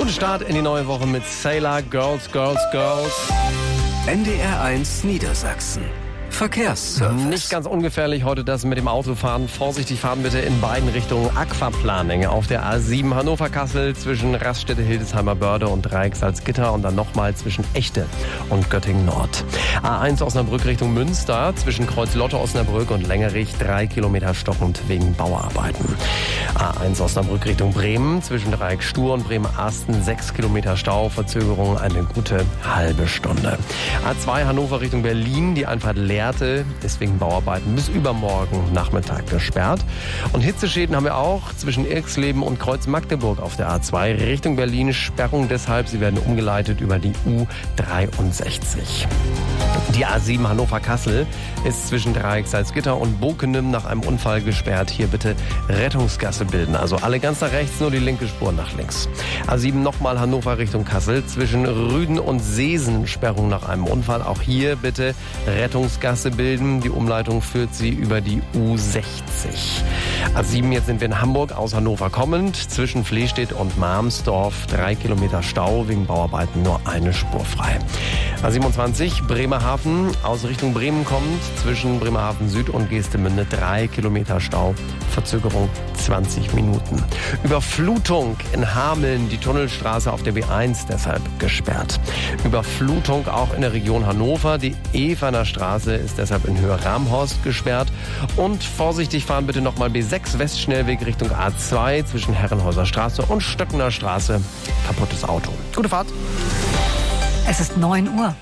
Guten Start in die neue Woche mit Sailor, Girls, Girls, Girls. NDR1 Niedersachsen. Verkehrsservice. Nicht ganz ungefährlich heute das mit dem Autofahren. Vorsichtig fahren bitte in beiden Richtungen. Aquaplaning auf der A7 Hannover-Kassel zwischen Raststätte Hildesheimer Börde und Dreieck Salzgitter und dann nochmal zwischen Echte und Göttingen-Nord. A1 Osnabrück Richtung Münster zwischen Kreuz Lotte Osnabrück und Längerich 3 Kilometer stockend wegen Bauarbeiten. A1 Osnabrück Richtung Bremen zwischen Dreieck Stur und Bremen-Asten 6 Kilometer Stau, Verzögerung eine gute halbe Stunde. A2 Hannover Richtung Berlin, die Einfahrt Lehrte ist wegen Bauarbeiten bis übermorgen Nachmittag gesperrt. Und Hitzeschäden haben wir auch zwischen Irxleben und Kreuz Magdeburg auf der A2 Richtung Berlin. Sperrung deshalb, sie werden umgeleitet über die U63. Die A7 Hannover-Kassel ist zwischen Dreieck Salzgitter und Bokenem nach einem Unfall gesperrt. Hier bitte Rettungsgasse bilden. Also alle ganz nach rechts, nur die linke Spur nach links. A7 nochmal Hannover Richtung Kassel. Zwischen Rüden und Seesen Sperrung nach einem Unfall. Auch hier bitte Rettungsgasse bilden. Die Umleitung führt sie über die U60. A7, jetzt sind wir in Hamburg aus Hannover kommend. Zwischen Flehstedt und Marmsdorf 3 Kilometer Stau. Wegen Bauarbeiten nur eine Spur frei. A27 Bremerhaven aus Richtung Bremen kommt. Zwischen Bremerhaven Süd und Geestemünde 3 Kilometer Stau. Verzögerung 20 Minuten. Überflutung in Hameln, die Tunnelstraße auf der B1 deshalb gesperrt. Überflutung auch in der Region Hannover. Die Evaner Straße ist deshalb in Höhe Ramhorst gesperrt. Und vorsichtig fahren bitte nochmal B6 Westschnellweg Richtung A2 zwischen Herrenhäuser Straße und Stöckener Straße. Kaputtes Auto. Gute Fahrt. Es ist 9 Uhr.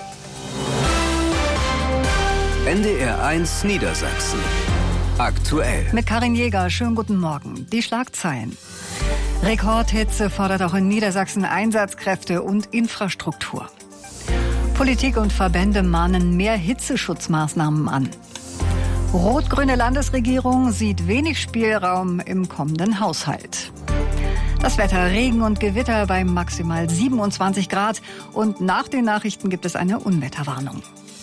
NDR1 Niedersachsen. Aktuell. Mit Karin Jäger, schönen guten Morgen. Die Schlagzeilen. Rekordhitze fordert auch in Niedersachsen Einsatzkräfte und Infrastruktur. Politik und Verbände mahnen mehr Hitzeschutzmaßnahmen an. Rot-grüne Landesregierung sieht wenig Spielraum im kommenden Haushalt. Das Wetter, Regen und Gewitter bei maximal 27 Grad. Und nach den Nachrichten gibt es eine Unwetterwarnung.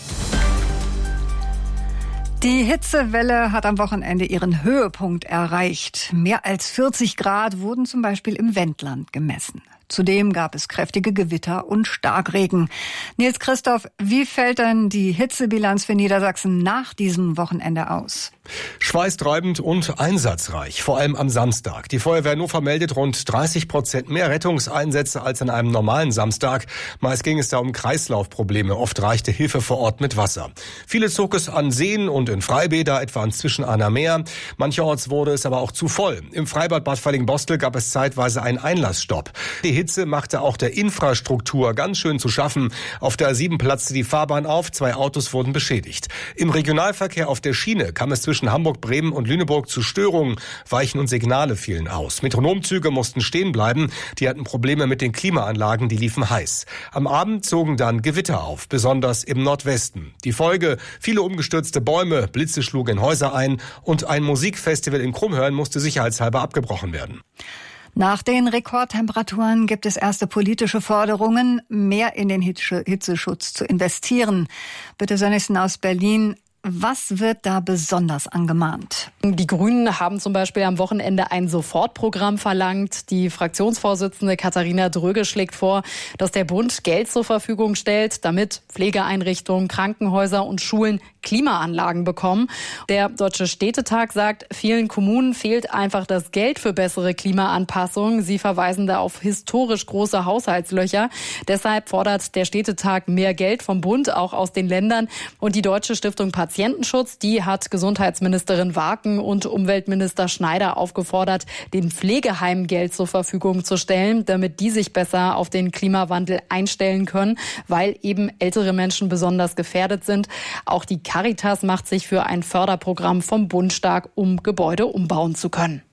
Die Hitzewelle hat am Wochenende ihren Höhepunkt erreicht. Mehr als 40 Grad wurden zum Beispiel im Wendland gemessen. Zudem gab es kräftige Gewitter und Starkregen. Nils Christoph, wie fällt denn die Hitzebilanz für Niedersachsen nach diesem Wochenende aus? Schweißtreibend und einsatzreich, vor allem am Samstag. Die Feuerwehr Hannover meldet rund 30% mehr Rettungseinsätze als an einem normalen Samstag. Meist ging es da um Kreislaufprobleme. Oft reichte Hilfe vor Ort mit Wasser. Viele zog es an Seen und in Freibäder, etwa an Zwischenahner Meer. Mancherorts wurde es aber auch zu voll. Im Freibad Bad Fallingbostel gab es zeitweise einen Einlassstopp. Die Hitze machte auch der Infrastruktur ganz schön zu schaffen. Auf der A7 platzte die Fahrbahn auf, 2 Autos wurden beschädigt. Im Regionalverkehr auf der Schiene kam es zwischen Hamburg, Bremen und Lüneburg zu Störungen. Weichen und Signale fielen aus. Metronomzüge mussten stehen bleiben. Die hatten Probleme mit den Klimaanlagen, die liefen heiß. Am Abend zogen dann Gewitter auf, besonders im Nordwesten. Die Folge: viele umgestürzte Bäume, Blitze schlugen in Häuser ein und ein Musikfestival in Krummhörn musste sicherheitshalber abgebrochen werden. Nach den Rekordtemperaturen gibt es erste politische Forderungen, mehr in den Hitzeschutz zu investieren. Bitte Sönnigsen aus Berlin. Was wird da besonders angemahnt? Die Grünen haben zum Beispiel am Wochenende ein Sofortprogramm verlangt. Die Fraktionsvorsitzende Katharina Dröge schlägt vor, dass der Bund Geld zur Verfügung stellt, damit Pflegeeinrichtungen, Krankenhäuser und Schulen Klimaanlagen bekommen. Der Deutsche Städtetag sagt, vielen Kommunen fehlt einfach das Geld für bessere Klimaanpassungen. Sie verweisen da auf historisch große Haushaltslöcher. Deshalb fordert der Städtetag mehr Geld vom Bund, auch aus den Ländern. Und die Deutsche Stiftung Patientenschutz, die hat Gesundheitsministerin Waken und Umweltminister Schneider aufgefordert, den Pflegeheimen Geld zur Verfügung zu stellen, damit die sich besser auf den Klimawandel einstellen können, weil eben ältere Menschen besonders gefährdet sind. Auch die Caritas macht sich für ein Förderprogramm vom Bund stark, um Gebäude umbauen zu können.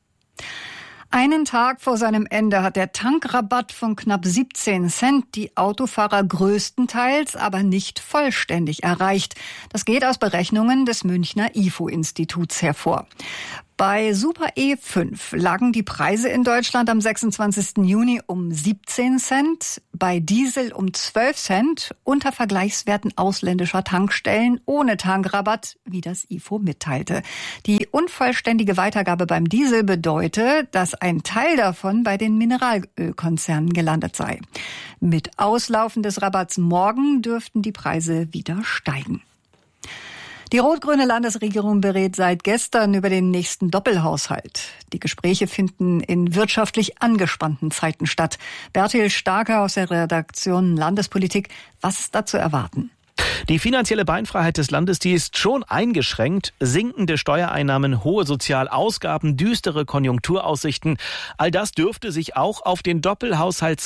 Einen Tag vor seinem Ende hat der Tankrabatt von knapp 17 Cent die Autofahrer größtenteils, aber nicht vollständig erreicht. Das geht aus Berechnungen des Münchner IFO-Instituts hervor. Bei Super E5 lagen die Preise in Deutschland am 26. Juni um 17 Cent, bei Diesel um 12 Cent unter Vergleichswerten ausländischer Tankstellen ohne Tankrabatt, wie das IFO mitteilte. Die unvollständige Weitergabe beim Diesel bedeutet, dass ein Teil davon bei den Mineralölkonzernen gelandet sei. Mit Auslaufen des Rabatts morgen dürften die Preise wieder steigen. Die rot-grüne Landesregierung berät seit gestern über den nächsten Doppelhaushalt. Die Gespräche finden in wirtschaftlich angespannten Zeiten statt. Bertil Starker aus der Redaktion Landespolitik, was ist da zu erwarten? Die finanzielle Beinfreiheit des Landes, die ist schon eingeschränkt. Sinkende Steuereinnahmen, hohe Sozialausgaben, düstere Konjunkturaussichten. All das dürfte sich auch auf den Doppelhaushalt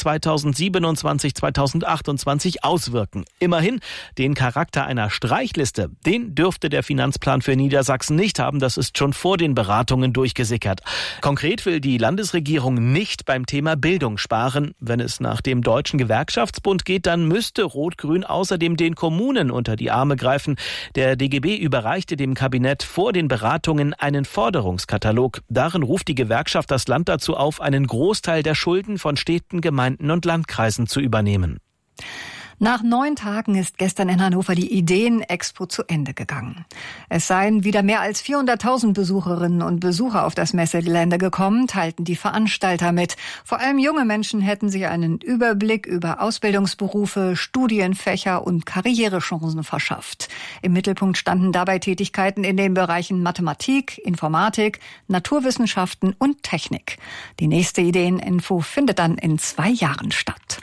2027-2028 auswirken. Immerhin, den Charakter einer Streichliste, den dürfte der Finanzplan für Niedersachsen nicht haben. Das ist schon vor den Beratungen durchgesickert. Konkret will die Landesregierung nicht beim Thema Bildung sparen. Wenn es nach dem Deutschen Gewerkschaftsbund geht, dann müsste Rot-Grün außerdem den Kommunen unter die Arme greifen. Der DGB überreichte dem Kabinett vor den Beratungen einen Forderungskatalog. Darin ruft die Gewerkschaft das Land dazu auf, einen Großteil der Schulden von Städten, Gemeinden und Landkreisen zu übernehmen. Nach 9 Tagen ist gestern in Hannover die Ideen-Expo zu Ende gegangen. Es seien wieder mehr als 400.000 Besucherinnen und Besucher auf das Messegelände gekommen, teilten die Veranstalter mit. Vor allem junge Menschen hätten sich einen Überblick über Ausbildungsberufe, Studienfächer und Karrierechancen verschafft. Im Mittelpunkt standen dabei Tätigkeiten in den Bereichen Mathematik, Informatik, Naturwissenschaften und Technik. Die nächste Ideen-Info findet dann in 2 Jahren statt.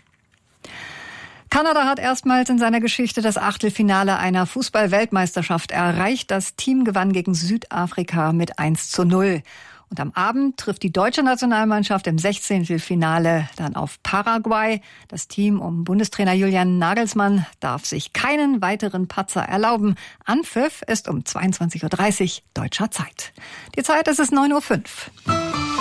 Kanada hat erstmals in seiner Geschichte das Achtelfinale einer Fußball-Weltmeisterschaft erreicht. Das Team gewann gegen Südafrika mit 1:0. Und am Abend trifft die deutsche Nationalmannschaft im 16. Finale dann auf Paraguay. Das Team um Bundestrainer Julian Nagelsmann darf sich keinen weiteren Patzer erlauben. Anpfiff ist um 22:30 Uhr deutscher Zeit. Die Zeit ist es 9:05 Uhr.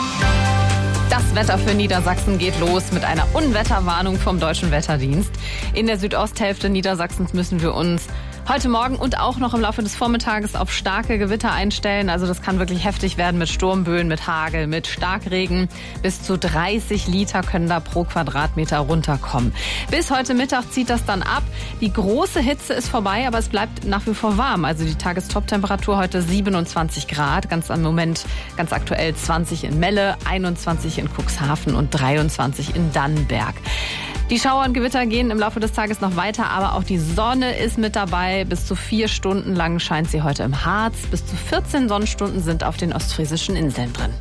Das Wetter für Niedersachsen geht los mit einer Unwetterwarnung vom Deutschen Wetterdienst. In der Südosthälfte Niedersachsens müssen wir uns heute Morgen und auch noch im Laufe des Vormittages auf starke Gewitter einstellen. Also das kann wirklich heftig werden mit Sturmböen, mit Hagel, mit Starkregen. Bis zu 30 Liter können da pro Quadratmeter runterkommen. Bis heute Mittag zieht das dann ab. Die große Hitze ist vorbei, aber es bleibt nach wie vor warm. Also die Tagestoptemperatur heute 27 Grad. Ganz am Moment, ganz aktuell 20 in Melle, 21 in Cuxhaven und 23 in Dannenberg. Die Schauer und Gewitter gehen im Laufe des Tages noch weiter, aber auch die Sonne ist mit dabei. Bis zu 4 Stunden lang scheint sie heute im Harz. Bis zu 14 Sonnenstunden sind auf den ostfriesischen Inseln drin.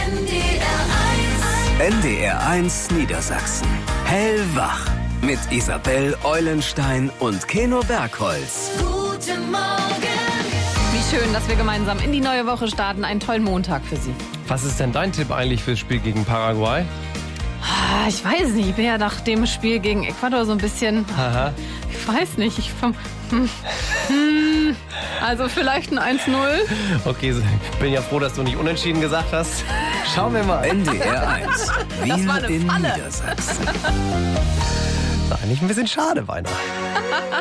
NDR1 Niedersachsen. Hellwach. Mit Isabel Eulenstein und Keno Bergholz. Guten Morgen. Wie schön, dass wir gemeinsam in die neue Woche starten. Einen tollen Montag für Sie. Was ist denn dein Tipp eigentlich fürs Spiel gegen Paraguay? Ich weiß nicht, ich bin ja nach dem Spiel gegen Ecuador so ein bisschen, ich weiß nicht, also vielleicht ein 1:0. Okay, bin ja froh, dass du nicht unentschieden gesagt hast. Schauen wir mal. NDR1, wir in Niedersachsen. Das ist eigentlich ein bisschen schade, Weihnachten.